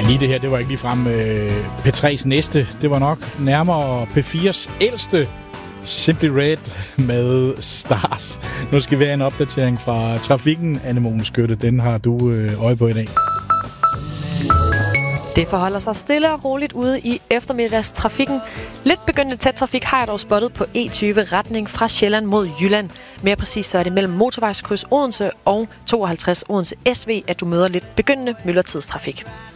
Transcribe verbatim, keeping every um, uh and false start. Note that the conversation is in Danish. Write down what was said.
lige det her, det var ikke ligefrem øh, P tre's næste. Det var nok nærmere P fires ældste, Simply Red med Stars. Nu skal vi have en opdatering fra trafikken, Anne-Mone Skytte. Den har du øh, øje på i dag. Det forholder sig stille og roligt ude i eftermiddagstrafikken. Lidt begyndende tæt trafik har jeg dog spottet på E tyve retning fra Sjælland mod Jylland. Mere præcis så er det mellem motorvejskryds Odense og tooghalvtreds Odense S V, at du møder lidt begyndende myldretidstrafik.